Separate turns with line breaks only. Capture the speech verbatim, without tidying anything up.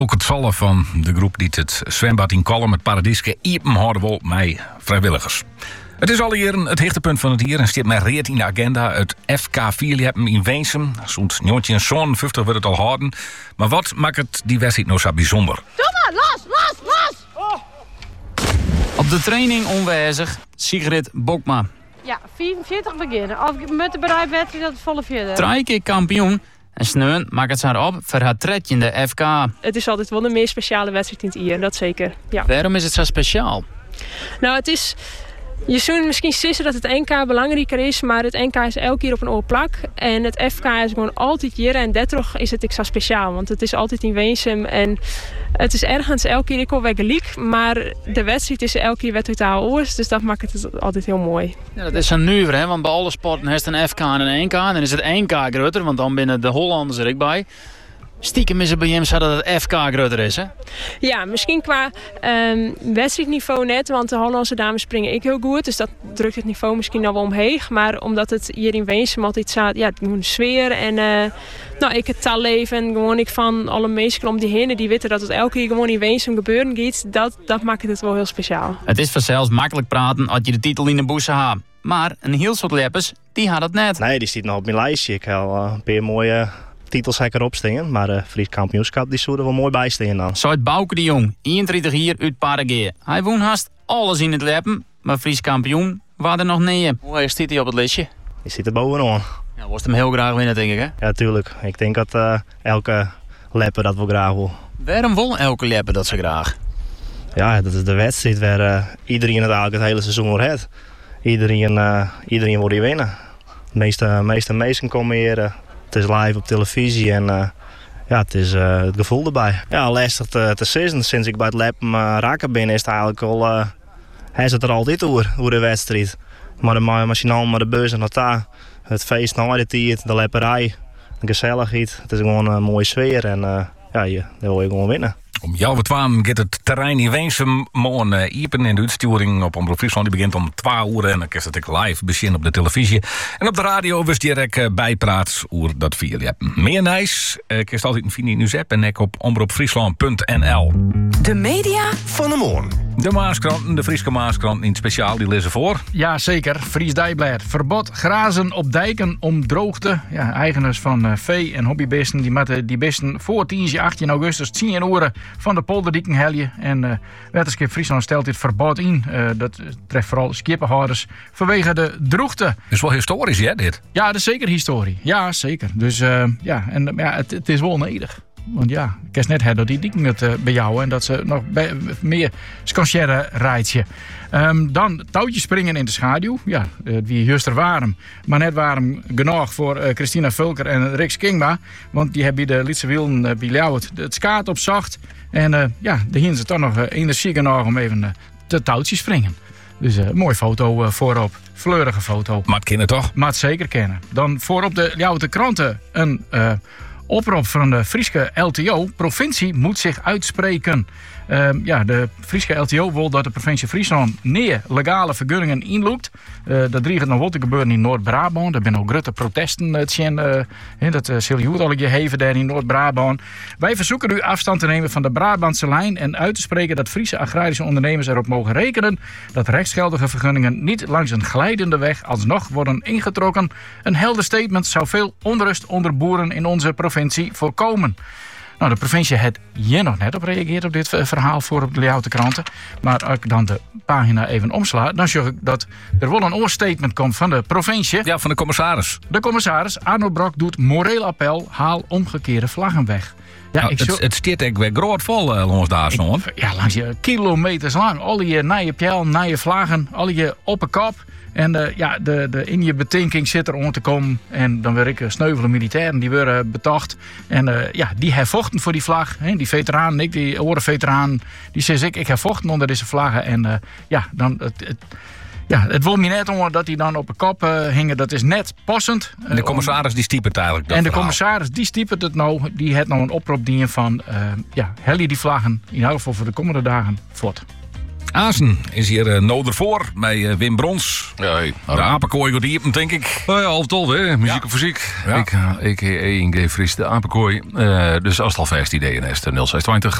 Ook het vallen van de groep die het zwembad in Kolm, het Paradieske, iepen houden wil met vrijwilligers. Het is al hier het hoogtepunt van het jaar en staat met reed in de agenda. Het F K Vierliappen in Weensum. Zo'n negentien zevenenvijftig wordt het al houden. Maar wat maakt het die wedstrijd nou zo bijzonder?
Doe maar, los, los, los! Oh.
Op de training onwijzig, Sigrid Bokma.
Ja, vierenveertig beginnen. Of met de bereidwedstrijd dat het volle vierde.
Drie keer kampioen. En Sneun maakt het haar op voor haar tredje in de F K.
Het is altijd wel een meer speciale wedstrijd in het I R, dat zeker. Ja.
Waarom is het zo speciaal?
Nou, het is... Je zou misschien zeggen dat het N K belangrijker is, maar het N K is elke keer op een oor plak. En het F K is gewoon altijd hier en daardoor is het extra speciaal. Want het is altijd in Weensum en het is ergens elke keer ik wel weer gelijk. Maar de wedstrijd is elke keer weer totaal oors, dus dat maakt het altijd heel mooi.
Ja, dat is een nuver, hè? Want bij alle sporten heeft een F K en een N K. En dan is het N K groter, want dan binnen de Hollanders er ik bij. Stiekem is het bij hem zo dat het F K groter is, hè?
Ja, misschien qua um, wedstrijdniveau net, want de Hollandse dames springen ik heel goed. Dus dat drukt het niveau misschien al wel omheen. Maar omdat het hier in Weensum altijd staat, ja, de sfeer en uh, nou, ik het talleven en gewoon ik van alle mensen om die heen die weten dat het elke keer gewoon in Weensum gebeuren gaat, dat, dat maakt het wel heel speciaal.
Het is vanzelfs makkelijk praten als je de titel in de boezem hebt. Maar een heel soort leppers, die had het net.
Nee, die zit nog op mijn lijstje. Ik heb al uh, een paar mooie titels zeker opstingen, maar de Fries kampioenschap die zou er wel mooi bij stingen dan.
Zo uit Bouke de Jong, eenentwintig jaar uit Paraguay. Hij woont haast alles in het leppen, maar Fries kampioen waren er nog niet. Hoe staat hij op het lijstje?
Die zit er bovenaan.
Ja, was hem heel graag winnen, denk ik, hè?
Ja, tuurlijk. Ik denk dat uh, elke lepper dat wel graag wil.
Waarom wil elke lepper dat ze graag?
Ja, dat is de wedstrijd waar uh, iedereen het eigenlijk het hele seizoen voor heeft. Iedereen, uh, iedereen wil die winnen. De meeste, meeste mensen komen hier. Uh, Het is live op televisie en uh, ja, het is uh, het gevoel erbij. Ja, lastig te, te zeggen. Sinds ik bij het lappen uh, raken ben, is het eigenlijk al... Uh, hij zit er altijd over, over de wedstrijd. Maar de machinaal, maar de beurs en dat daar. Het feest na de tijd, de lepperij, de gezelligheid. Het is gewoon een mooie sfeer en uh, ja, je, daar wil je gewoon winnen.
Om jou wat twaalf gaat het terrein in Weensum morgen uh, iepen en de uitsturing op Omroep Friesland die begint om twaalf uur en dan kan het ook live beginnen op de televisie. En op de radio was direct uh, bijpraat over dat vier. Ja, meer nice. Uh, kun je altijd een vinden in uw app en ook op omroepfriesland punt n l.
De media
van de morgen.
De Maaskranten, de Frieske Maaskranten in het speciaal, die lezen voor.
Ja, zeker. Fries Dijkblad. Verbod grazen op dijken om droogte. Ja, eigenaars van uh, vee- en hobbybeesten die moeten die beesten voor tien, achttien augustus tien uur van de polderdieken heljen. En uh, Wetenschap Friesland stelt dit verbod in. Uh, dat treft vooral skippenhouders vanwege de droogte. Dat
is wel historisch, hè, dit?
Ja, dat is zeker historie. Ja, zeker. Dus uh, ja, en, ja, het, het is wel nodig. Want ja, ik heb net dat die dieken het uh, bij jou en dat ze nog bij, meer scancière rijtje. Um, dan touwtjes springen in de schaduw. Ja, uh, wie juist er warm. Maar net warm genoeg voor uh, Christina Vulker en Rick Kingma. Want die hebben de Lietse wielen uh, bij jou het, het skaat op zacht. En uh, ja, de hebben ze toch nog uh, energie genoeg om even uh, te touwtjes springen. Dus een uh, mooie foto uh, voorop. Fleurige foto.
Maar het kennen toch?
Maar het zeker kennen. Dan voorop de Ljouwte kranten een... Uh, oproep van de Frieske L T O. Provincie moet zich uitspreken. Uh, ja, de Frieske L T O wil dat de provincie Friesland neer legale vergunningen inloopt. Uh, dat dreigt nog wat te gebeuren in Noord-Brabant. Er zijn ook grote protesten. Uh, tjen, uh, dat uh, zul je goed al geheven daar in Noord-Brabant. Wij verzoeken u afstand te nemen van de Brabantse lijn en uit te spreken dat Friese agrarische ondernemers erop mogen rekenen dat rechtsgeldige vergunningen niet langs een glijdende weg alsnog worden ingetrokken. Een helder statement zou veel onrust onder boeren in onze provincie voorkomen. Nou, de provincie heeft hier nog net op reageerd op dit verhaal voor op de Ljouwte kranten. Maar als ik dan de pagina even omsla, dan zie ik dat er wel een oorstatement komt van de provincie.
Ja, van de commissaris.
De commissaris, Arno Brok, doet moreel appel, haal omgekeerde vlaggen weg.
Ja, nou, ik het, zo... het stiert echt weer groot vol uh, langs daar zo.
Ja, langs je kilometers lang. Al je naar je pijl, naar je vlaggen, al je op een kop. En uh, ja, de, de, in je betinking zit er om te komen. En dan werd ik uh, sneuvelen militairen, die werden betocht. En uh, ja, die hervochten voor die vlag. Hè, die veteranen, ik, die orenveteraan, die zei ik, ik hervochten onder deze vlaggen. En uh, ja, dan... Het, het, Ja, het wil me net om dat hij dan op een kop uh, hingen. Dat is net passend.
En de commissaris die stiept het eigenlijk. Dat
en de
verhaal.
commissaris die stiept het nou. Die heeft nou een oproep dienen van... Uh, ja, hel je die vlaggen in ieder geval voor de komende dagen vlot.
Azen is hier uh, nodig voor bij uh, Wim Brons.
Ja, hey.
De apenkooi gaat diepen, denk ik.
Nou ja, al tol, hè? Muziek
Ja.
of fysiek.
Ja.
Ik, ik, ik, G Fries, de apenkooi. Uh, dus als het al vast ideeën is, nul zesentwintig